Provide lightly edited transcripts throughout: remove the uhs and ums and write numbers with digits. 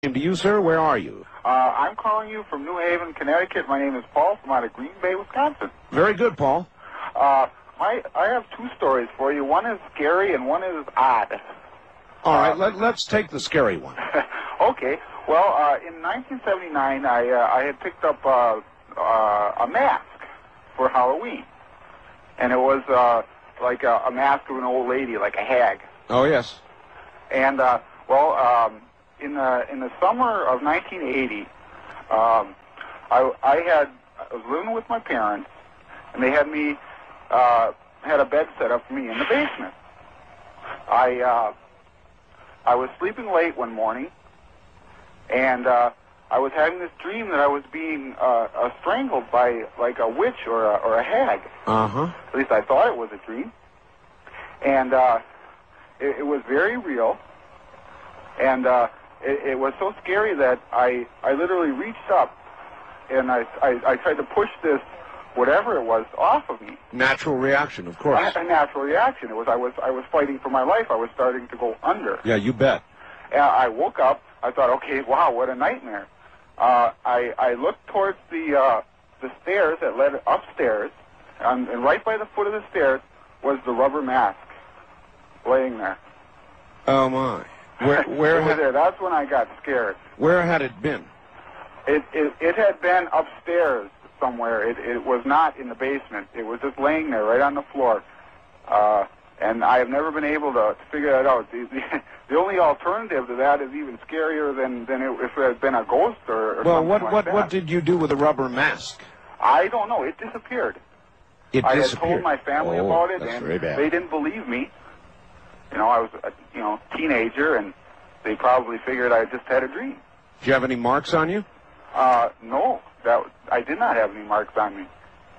To you, sir, where are you? I'm calling you from New Haven, Connecticut. My name is Paul from out of Green Bay, Wisconsin. Very good, Paul. I have two stories for you. One is scary and one is odd. All right, let's take the scary one. Okay. Well, in 1979, I had picked up a mask for Halloween, and it was like a mask of an old lady, like a hag. Oh, yes. And in the summer of 1980, I was living with my parents, and they had me had a bed set up for me in the basement. I was sleeping late one morning, and I was having this dream that I was being strangled by like a witch or a hag. Uh-huh. At least I thought it was a dream, and it was very real, and it was so scary that I literally reached up and I tried to push this whatever it was off of me. Natural reaction, of course. A natural reaction. It was I was fighting for my life. I was starting to go under. Yeah, you bet. And I woke up. I thought, okay, wow, what a nightmare. I looked towards the stairs that led upstairs, and right by the foot of the stairs was the rubber mask laying there. Oh my! Where had there? That's when I got scared. Where had it been? It had been upstairs somewhere. It was not in the basement. It was just laying there right on the floor. And I have never been able to figure that out. The only alternative to that is even scarier than if it had been a ghost or well, something like that. What did you do with the rubber mask? I don't know. It disappeared. I had told my family about it, that's and very bad. They didn't believe me. You know, I was a teenager, and they probably figured I just had a dream. Do you have any marks on you? No. I did not have any marks on me.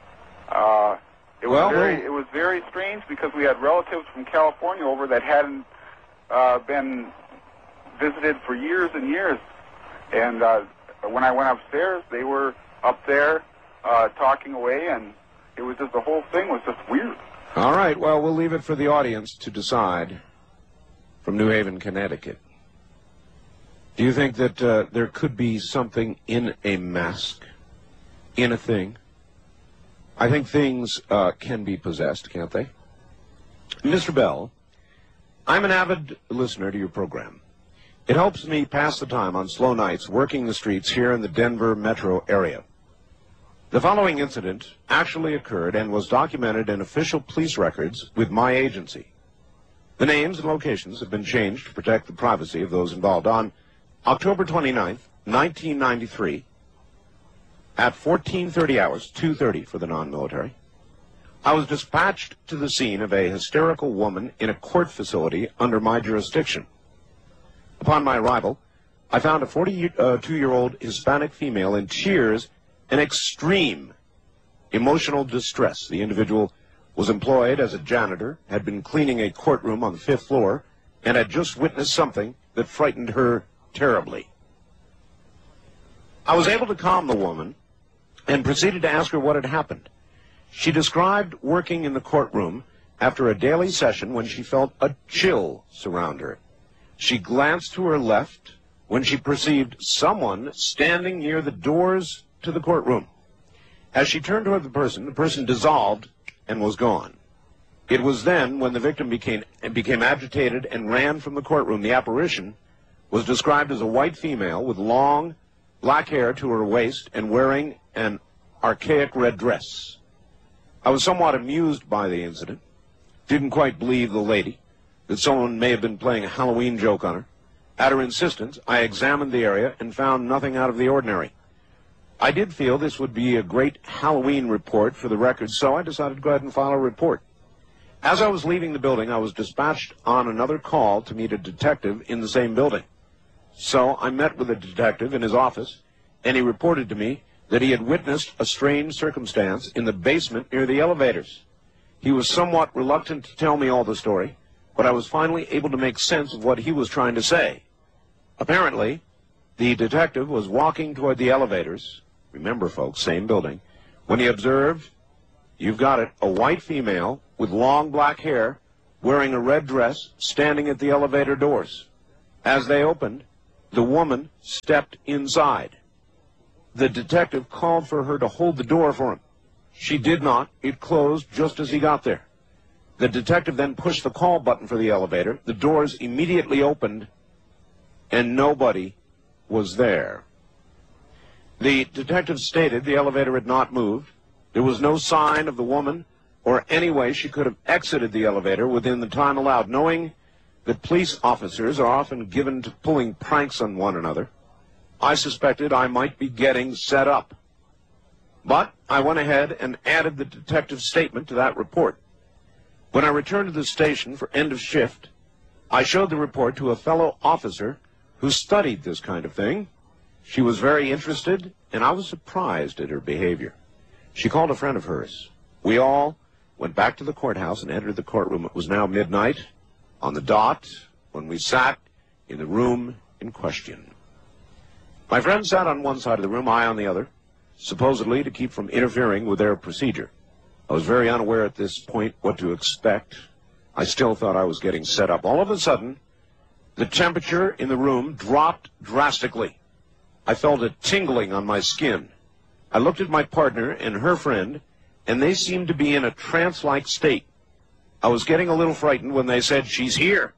It was very strange because we had relatives from California over that hadn't been visited for years and years. And when I went upstairs, they were up there talking away, and it was just the whole thing was just weird. All right, well, we'll leave it for the audience to decide from New Haven, Connecticut. Do you think that there could be something in a mask, in a thing? I think things can be possessed, can't they? Mr. Bell, I'm an avid listener to your program. It helps me pass the time on slow nights working the streets here in the Denver metro area. The following incident actually occurred and was documented in official police records with my agency. The names and locations have been changed to protect the privacy of those involved. On October 29th, 1993, at 14:30 hours, 2:30 for the non-military, I was dispatched to the scene of a hysterical woman in a court facility under my jurisdiction. Upon my arrival, I found a 42-year-old Hispanic female in tears and extreme emotional distress. The individual was employed as a janitor, had been cleaning a courtroom on the 5th floor, and had just witnessed something that frightened her terribly. I was able to calm the woman and proceeded to ask her what had happened. She described working in the courtroom after a daily session when she felt a chill surround her. She glanced to her left when she perceived someone standing near the doors to the courtroom. As she turned toward the person dissolved and was gone. It was then when the victim became agitated and ran from the courtroom. The apparition was described as a white female with long black hair to her waist and wearing an archaic red dress. I was somewhat amused by the incident. Didn't quite believe the lady, that someone may have been playing a Halloween joke on her. At her insistence, I examined the area and found nothing out of the ordinary. I did feel this would be a great Halloween report for the record, so I decided to go ahead and file a report. As I was leaving the building, I was dispatched on another call to meet a detective in the same building. So I met with a detective in his office, and he reported to me that he had witnessed a strange circumstance in the basement near the elevators. He was somewhat reluctant to tell me all the story, but I was finally able to make sense of what he was trying to say. Apparently, the detective was walking toward the elevators, remember folks, same building, when he observed, you've got it, a white female with long black hair wearing a red dress standing at the elevator doors. As they opened, the woman stepped inside. The detective called for her to hold the door for him. She did not. It closed just as he got there. The detective then pushed the call button for the elevator. The doors immediately opened, and nobody was there. The detective stated the elevator had not moved. There was no sign of the woman or any way she could have exited the elevator within the time allowed. Knowing that police officers are often given to pulling pranks on one another, I suspected I might be getting set up. But I went ahead and added the detective's statement to that report. When I returned to the station for end of shift, I showed the report to a fellow officer who studied this kind of thing. She was very interested, and I was surprised at her behavior. She called a friend of hers. We all went back to the courthouse and entered the courtroom. It was now midnight on the dot when we sat in the room in question. My friend sat on one side of the room, I on the other, supposedly to keep from interfering with their procedure. I was very unaware at this point what to expect. I still thought I was getting set up. All of a sudden, the temperature in the room dropped drastically. I felt a tingling on my skin. I looked at my partner and her friend, and they seemed to be in a trance-like state. I was getting a little frightened when they said, "She's here."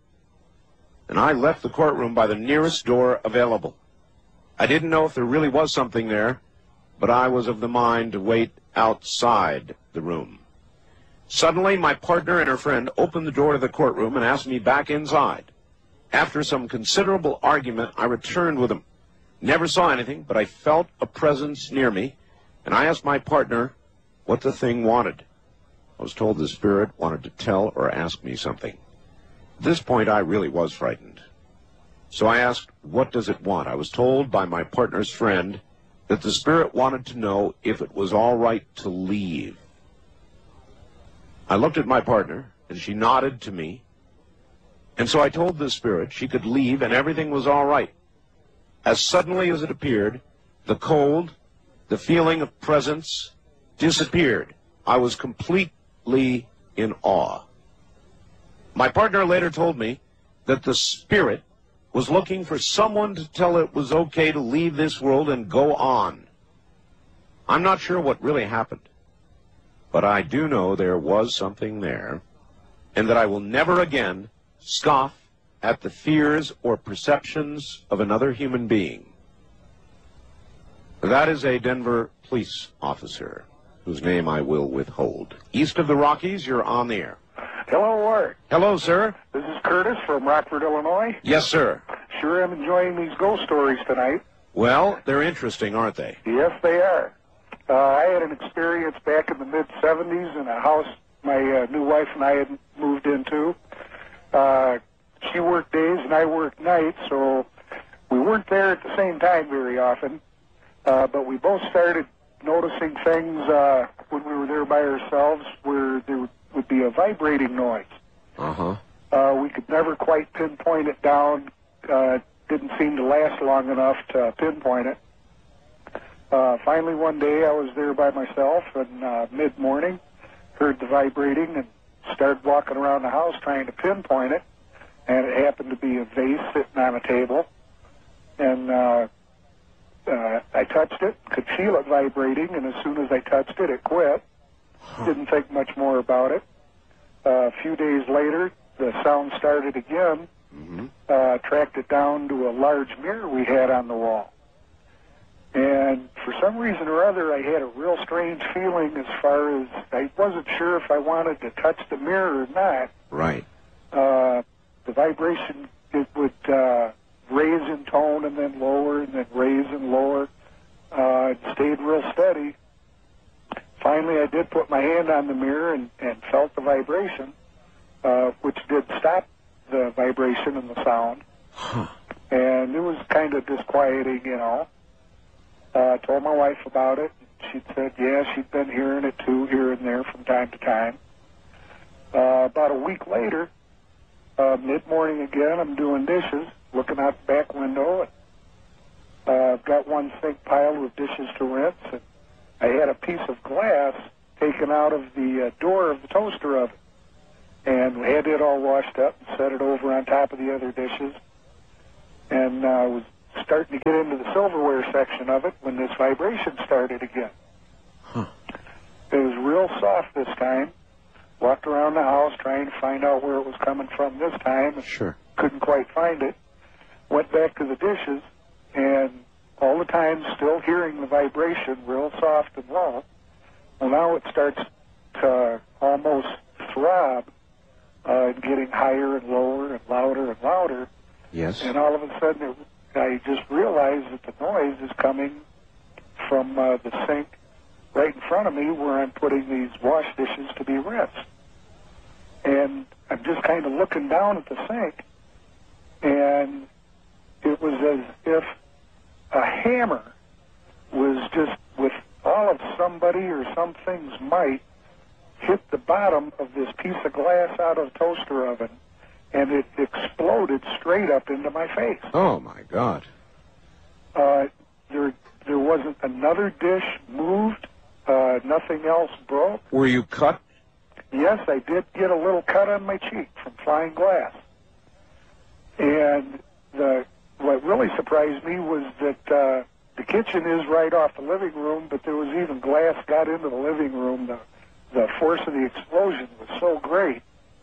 And I left the courtroom by the nearest door available. I didn't know if there really was something there, but I was of the mind to wait outside the room. Suddenly, my partner and her friend opened the door to the courtroom and asked me back inside. After some considerable argument, I returned with them. Never saw anything, but I felt a presence near me, and I asked my partner what the thing wanted. I was told the spirit wanted to tell or ask me something. At this point, I really was frightened. So I asked, "What does it want?" I was told by my partner's friend that the spirit wanted to know if it was all right to leave. I looked at my partner, and she nodded to me, and so I told the spirit she could leave and everything was all right. As suddenly as it appeared, the cold, the feeling of presence disappeared. I was completely in awe. My partner later told me that the spirit was looking for someone to tell it was okay to leave this world and go on. I'm not sure what really happened, but I do know there was something there, and that I will never again scoff at the fears or perceptions of another human being. That is a Denver police officer, whose name I will withhold. East of the Rockies, you're on the air. Hello, Art. Hello, sir. This is Curtis from Rockford, Illinois. Yes, sir. Sure am enjoying these ghost stories tonight. Well, they're interesting, aren't they? Yes, they are. I had an experience back in the mid-'70s in a house my new wife and I had moved into. She worked days and I worked nights, so we weren't there at the same time very often. But we both started noticing things when we were there by ourselves where there would be a vibrating noise. We could never quite pinpoint it down. Didn't seem to last long enough to pinpoint it. Finally, one day I was there by myself, and mid-morning heard the vibrating and started walking around the house trying to pinpoint it. And it happened to be a vase sitting on a table. And I touched it, could feel it vibrating, and as soon as I touched it, it quit. Didn't think much more about it. A few days later, the sound started again. Tracked it down to a large mirror we had on the wall. And for some reason or other, I had a real strange feeling as far as I wasn't sure if I wanted to touch the mirror or not. Right. The vibration, it would raise in tone and then lower and then raise and lower. It stayed real steady. Finally, I did put my hand on the mirror and felt the vibration, which did stop the vibration and the sound. And it was kind of disquieting, you know. I told my wife about it. She said, yeah, she'd been hearing it too, here and there from time to time. About a week later, mid-morning again, I'm doing dishes, looking out the back window. I've got one sink pile with dishes to rinse, and I had a piece of glass taken out of the door of the toaster oven. And we had it all washed up and set it over on top of the other dishes. and was starting to get into the silverware section of it when this vibration started again. Huh. It was real soft this time. Walked around the house trying to find out where it was coming from this time. Sure. Couldn't quite find it. Went back to the dishes, and all the time still hearing the vibration, real soft and low. Well, now it starts to almost throb, getting higher and lower and louder and louder. Yes. And all of a sudden, I just realized that the noise is coming from the sink right in front of me where I'm putting these wash dishes to be rinsed. And I'm just kind of looking down at the sink, and it was as if a hammer was just, with all of somebody or something's might, hit the bottom of this piece of glass out of the toaster oven, and it exploded straight up into my face. Oh, my God. There wasn't another dish moved. Nothing else broke. Were you cut? Yes, I did get a little cut on my cheek from flying glass. And what really surprised me was that the kitchen is right off the living room, but there was even glass got into the living room. The force of the explosion was so great.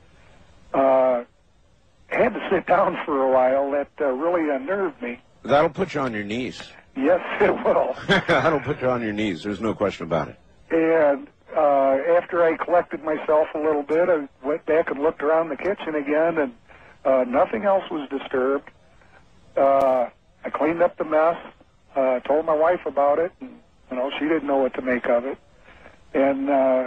I had to sit down for a while. That really unnerved me. That'll put you on your knees. Yes, it will. That'll put you on your knees. There's no question about it. And after I collected myself a little bit, I went back and looked around the kitchen again, and nothing else was disturbed. I cleaned up the mess, told my wife about it, and she didn't know what to make of it. And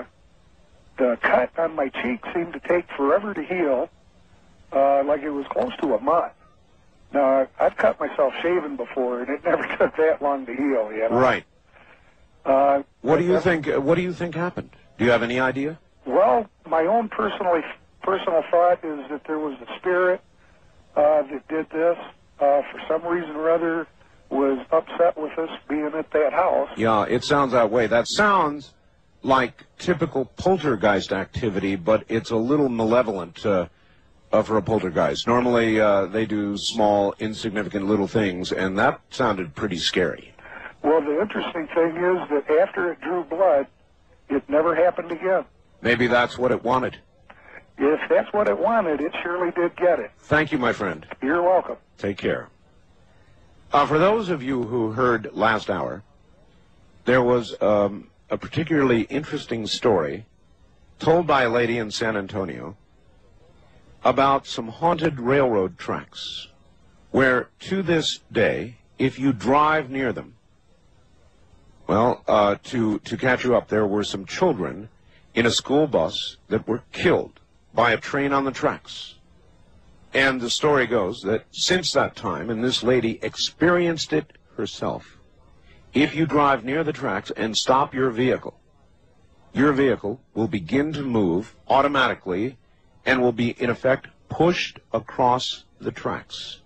the cut on my cheek seemed to take forever to heal, like it was close to a month. Now, I've cut myself shaving before, and it never took that long to heal, you know? Right. What do you think? What do you think happened? Do you have any idea? Well, my own personal thought is that there was a spirit that did this. For some reason or other, was upset with us being at that house. Yeah, it sounds that way. That sounds like typical poltergeist activity, but it's a little malevolent for a poltergeist. Normally, they do small, insignificant little things, and that sounded pretty scary. Well, the interesting thing is that after it drew blood, it never happened again. Maybe that's what it wanted. If that's what it wanted, it surely did get it. Thank you, my friend. You're welcome. Take care. For those of you who heard last hour, there was a particularly interesting story told by a lady in San Antonio about some haunted railroad tracks where, to this day, if you drive near them, well, to catch you up, there were some children in a school bus that were killed by a train on the tracks. And the story goes that since that time, and this lady experienced it herself, if you drive near the tracks and stop your vehicle will begin to move automatically and will be, in effect, pushed across the tracks.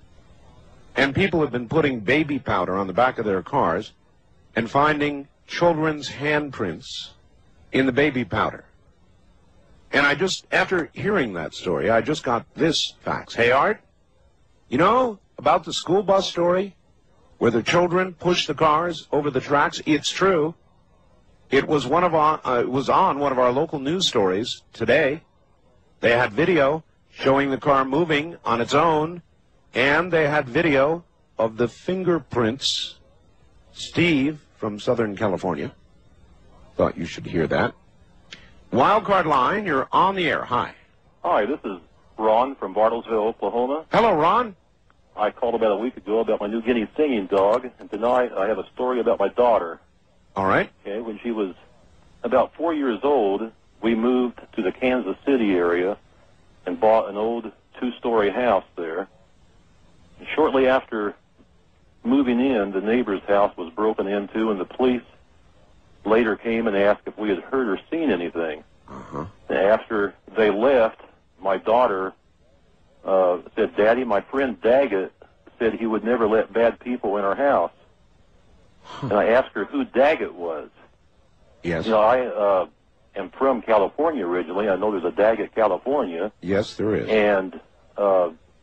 And people have been putting baby powder on the back of their cars and finding children's handprints in the baby powder. And after hearing that story, I just got this fax. Hey, Art, you know about the school bus story where the children pushed the cars over the tracks? It's true. It was on one of our local news stories today. They had video showing the car moving on its own, and they had video of the fingerprints. Steve from Southern California. Thought you should hear that. Wildcard line, you're on the air. Hi. Hi, this is Ron from Bartlesville, Oklahoma. Hello, Ron. I called about a week ago about my New Guinea singing dog, and tonight I have a story about my daughter. All right. Okay, when she was about 4 years old, we moved to the Kansas City area and bought an old two-story house there. And shortly after moving in, the neighbor's house was broken into, and the police later came and asked if we had heard or seen anything. Uh-huh. And after they left, my daughter said, Daddy, my friend Daggett said he would never let bad people in our house. And I asked her who Daggett was. Yes. You know, I am from California originally. I know there's a Daggett, California. Yes, there is. And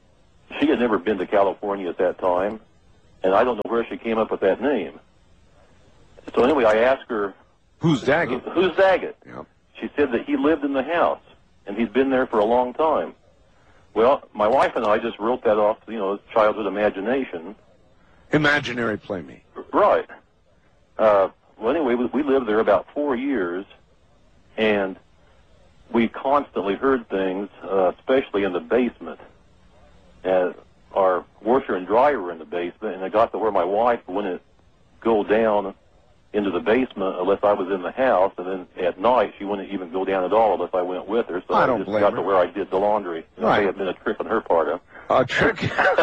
she had never been to California at that time, and I don't know where she came up with that name. So anyway, I asked her, Who's Daggett? Who's Daggett? Yep. She said that he lived in the house, and he'd been there for a long time. Well, my wife and I just wrote that off, as childhood imagination. Imaginary playmate. Right. Well, anyway, we lived there about 4 years, and we constantly heard things, especially in the basement. Our washer and dryer were in the basement, and it got to where my wife wouldn't go down into the basement unless I was in the house, and then at night she wouldn't even go down at all unless I went with her. So I just got to where I did the laundry. Right. It may have been a trick on her part. A trick?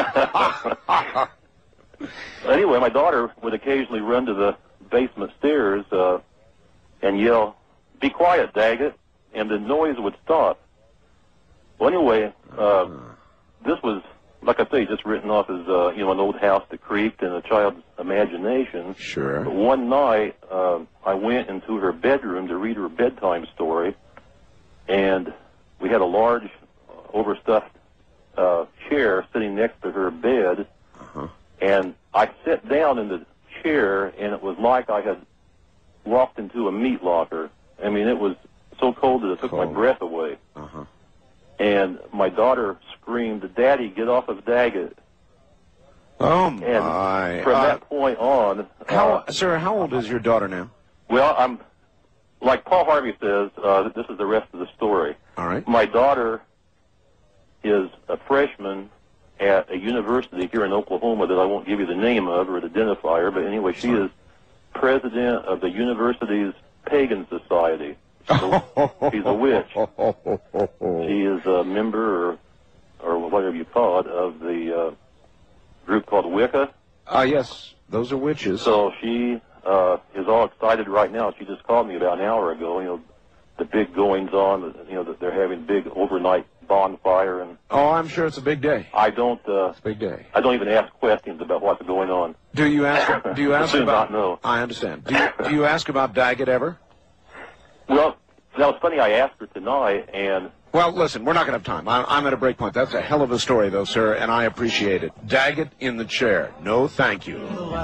Anyway, my daughter would occasionally run to the basement stairs and yell, "Be quiet, Daggett," and the noise would stop. Well, anyway, this was, like I say, just written off as an old house that creaked in a child's imagination. Sure. But one night, I went into her bedroom to read her bedtime story, and we had a large, overstuffed chair sitting next to her bed. And I sat down in the chair, and it was like I had walked into a meat locker. I mean, it was so cold that it took my breath away. And my daughter screamed, "Daddy, get off of Daggett." Oh, and my. from that point on... Sir, how old is your daughter now? Well, I'm... Like Paul Harvey says, this is the rest of the story. All right. My daughter is a freshman at a university here in Oklahoma that I won't give you the name of or the identifier, but anyway, she is president of the university's pagan society. So she's a witch. She is a member, or whatever you call it, of the group called Wicca. Yes, those are witches. So she is all excited right now. She just called me about an hour ago, the big goings-on, that they're having big overnight bonfire. And I'm sure it's a big day. I don't... it's a big day. I don't even ask questions about what's going on. Do you ask? Do you ask about? Not know. I understand. Do you ask about Daggett ever? Well, that was funny. I asked her tonight, and... Well, listen, we're not going to have time. I'm at a break point. That's a hell of a story, though, sir, and I appreciate it. Daggett in the chair. No, thank you.